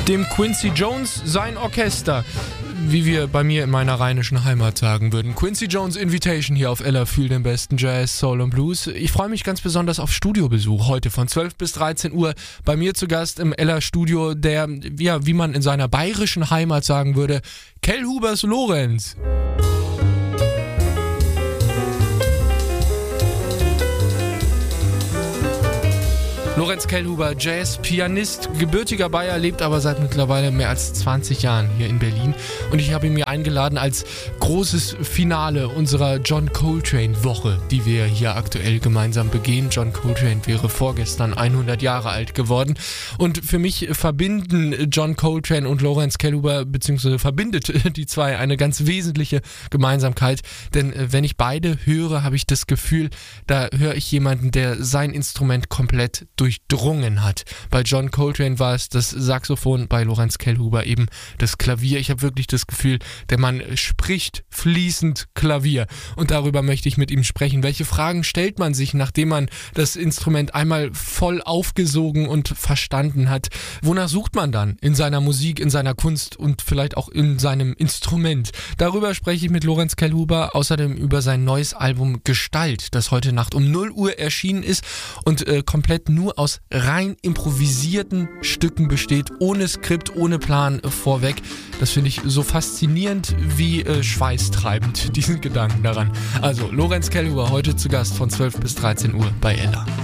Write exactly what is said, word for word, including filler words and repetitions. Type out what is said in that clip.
dem Quincy Jones sein Orchester, wie wir bei mir in meiner rheinischen Heimat sagen würden. Quincy Jones Invitation hier auf Ella für den besten Jazz, Soul und Blues. Ich freue mich ganz besonders auf Studiobesuch heute von zwölf bis dreizehn Uhr. Bei mir zu Gast im Ella Studio der, ja, wie man in seiner bayerischen Heimat sagen würde, Kellhubers Lorenz. Lorenz Kellhuber, Jazz-Pianist, gebürtiger Bayer, lebt aber seit mittlerweile mehr als zwanzig Jahren hier in Berlin. Und ich habe ihn mir eingeladen als großes Finale unserer John Coltrane-Woche, die wir hier aktuell gemeinsam begehen. John Coltrane wäre vorgestern hundert Jahre alt geworden. Und für mich verbinden John Coltrane und Lorenz Kellhuber, beziehungsweise verbindet die zwei eine ganz wesentliche Gemeinsamkeit. Denn wenn ich beide höre, habe ich das Gefühl, da höre ich jemanden, der sein Instrument komplett durchdrungen hat. Bei John Coltrane war es das Saxophon, bei Lorenz Kellhuber eben das Klavier. Ich habe wirklich das Gefühl, der Mann spricht fließend Klavier. Und darüber möchte ich mit ihm sprechen. Welche Fragen stellt man sich, nachdem man das Instrument einmal voll aufgesogen und verstanden hat? Wonach sucht man dann in seiner Musik, in seiner Kunst und vielleicht auch in seinem Instrument? Darüber spreche ich mit Lorenz Kellhuber, außerdem über sein neues Album Gestalt, das heute Nacht um null Uhr erschienen ist und äh, komplett nur aus rein improvisierten Stücken besteht, ohne Skript, ohne Plan vorweg. Das finde ich so faszinierend wie äh, schweißtreibend, diesen Gedanken daran. Also Lorenz Kellhuber heute zu Gast von zwölf bis dreizehn Uhr bei Ella.